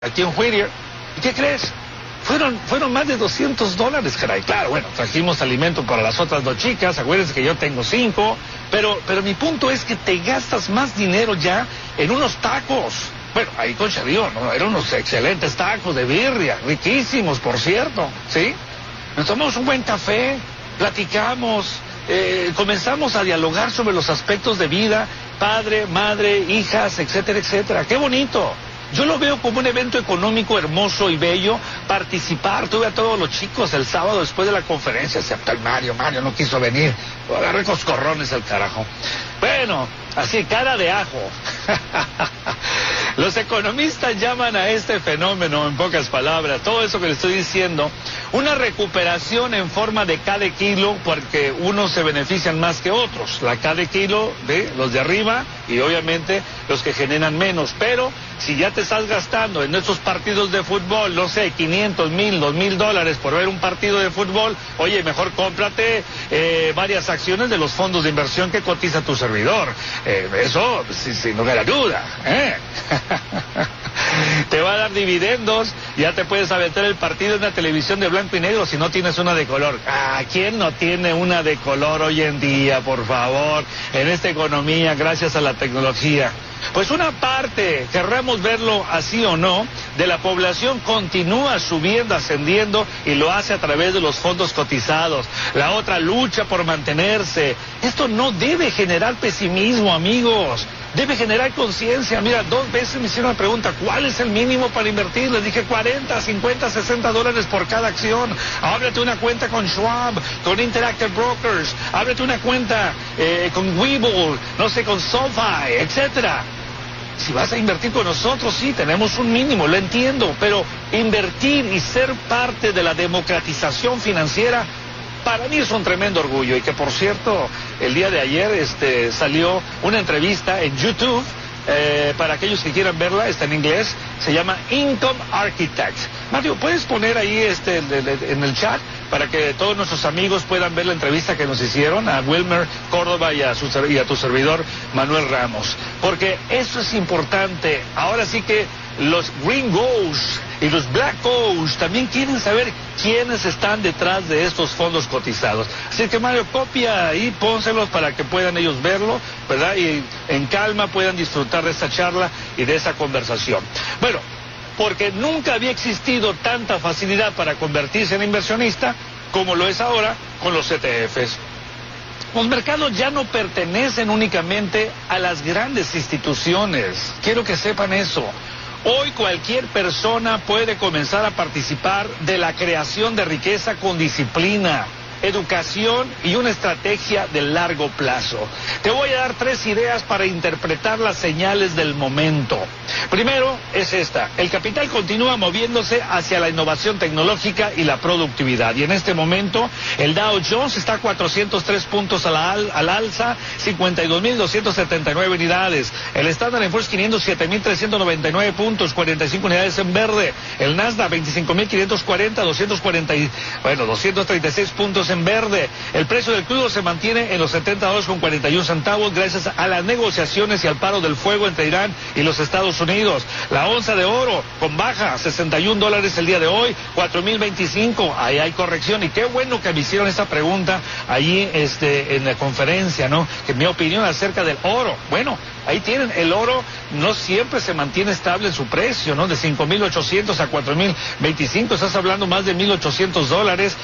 aquí en Whittier. ¿Y qué crees? Fueron más de $200, caray. Claro, bueno, trajimos alimento para las otras 2 chicas, acuérdense que yo tengo 5, pero mi punto es que te gastas más dinero ya en unos tacos. Bueno, ahí con Charío, ¿no? Eran unos excelentes tacos de birria, riquísimos, por cierto, ¿sí? Nos tomamos un buen café, platicamos, comenzamos a dialogar sobre los aspectos de vida, padre, madre, hijas, etcétera, etcétera. ¡Qué bonito! Yo lo veo como un evento económico hermoso y bello, participar. Tuve a todos los chicos el sábado después de la conferencia, excepto el Mario no quiso venir. Agarré coscorrones el carajo. Bueno, así, cara de ajo. Los economistas llaman a este fenómeno, en pocas palabras, todo eso que le estoy diciendo, una recuperación en forma de cada kilo, porque unos se benefician más que otros. La cada kilo de los de arriba y obviamente los que generan menos. Pero si ya te estás gastando en estos partidos de fútbol, no sé, 500, 1000, $2000 por ver un partido de fútbol, oye, mejor cómprate varias acciones de los fondos de inversión que cotiza tu servidor. Eso, sin lugar a duda, Te va a dar dividendos, ya te puedes aventar el partido en una televisión de blanco y negro si no tienes una de color. ¿Quién no tiene una de color hoy en día, por favor, en esta economía, gracias a la tecnología? Pues una parte, querramos verlo así o no, de la población continúa subiendo, ascendiendo y lo hace a través de los fondos cotizados. La otra lucha por mantenerse. Esto no debe generar pesimismo, amigos. Debe generar conciencia. Mira, 2 veces me hicieron la pregunta, ¿cuál es el mínimo para invertir? Les dije 40, 50, $60 por cada acción. Ábrete una cuenta con Schwab, con Interactive Brokers. Ábrete una cuenta con Webull, no sé, con SoFi, etcétera. Si vas a invertir con nosotros, sí, tenemos un mínimo, lo entiendo, pero invertir y ser parte de la democratización financiera, para mí es un tremendo orgullo. Y que, por cierto, el día de ayer salió una entrevista en YouTube, para aquellos que quieran verla, está en inglés, se llama Income Architect. Mario, ¿puedes poner ahí en el chat para que todos nuestros amigos puedan ver la entrevista que nos hicieron a Wilmer Córdoba y a tu servidor Manuel Ramos? Porque eso es importante. Ahora sí que los gringos y los blackos también quieren saber quiénes están detrás de estos fondos cotizados. Así que, Mario, copia y pónselos para que puedan ellos verlo, ¿verdad? Y en calma puedan disfrutar de esta charla y de esa conversación. Bueno, porque nunca había existido tanta facilidad para convertirse en inversionista como lo es ahora con los ETFs. Los mercados ya no pertenecen únicamente a las grandes instituciones. Quiero que sepan eso. Hoy cualquier persona puede comenzar a participar de la creación de riqueza con disciplina, educación y una estrategia de largo plazo. Te voy a dar 3 ideas para interpretar las señales del momento. Primero es esta: el capital continúa moviéndose hacia la innovación tecnológica y la productividad. Y en este momento el Dow Jones está a 403 puntos al alza, 52.279 unidades. El Standard & Poor's 500, 7.399 puntos, 45 unidades en verde. El Nasdaq 25.540, 236 puntos en verde. El precio del crudo se mantiene en los $70.41 gracias a las negociaciones y al paro del fuego entre Irán y los Estados Unidos. La onza de oro con baja, $61 el día de hoy, 4.025. Ahí hay corrección. Y qué bueno que me hicieron esta pregunta allí en la conferencia, ¿no? Que mi opinión acerca del oro. Bueno, ahí tienen, el oro no siempre se mantiene estable en su precio, ¿no? De 5.800 a 4.025, estás hablando más de $1.800.